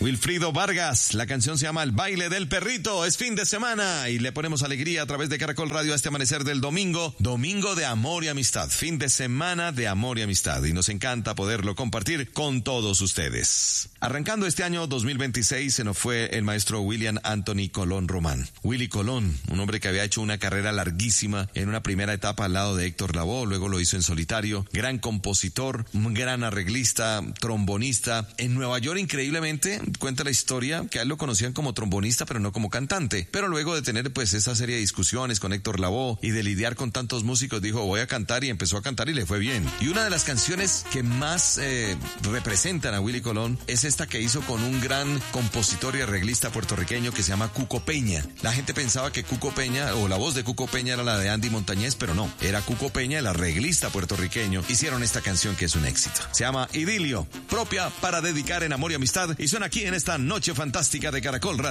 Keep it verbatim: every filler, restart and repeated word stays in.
Wilfrido Vargas, la canción se llama El baile del perrito. Es fin de semana y le ponemos alegría a través de Caracol Radio a este amanecer del domingo. Domingo de amor y amistad, fin de semana de amor y amistad, y nos encanta poderlo compartir con todos ustedes. Arrancando este año dos mil veintiséis se nos fue el maestro William Anthony Colón Román. Willy Colón, un hombre que había hecho una carrera larguísima en una primera etapa al lado de Héctor Lavoe, luego lo hizo en solitario, gran compositor, un gran arreglista, trombonista. En Nueva York, increíblemente, cuenta la historia que a él lo conocían como trombonista, pero no como cantante. Pero luego de tener pues esa serie de discusiones con Héctor Lavoe y de lidiar con tantos músicos, dijo voy a cantar, y empezó a cantar y le fue bien. Y una de las canciones que más eh, representan a Willy Colón es esta que hizo con un gran compositor y arreglista puertorriqueño que se llama Cuco Peña. La gente pensaba que Cuco Peña, o la voz de Cuco Peña, era la de Andy Montañez, pero no, era Cuco Peña, el arreglista puertorriqueño. Hicieron esta canción que es un éxito. Se llama Idilio, propia para dedicar en amor y amistad, y suena aquí en esta noche fantástica de Caracol Radio.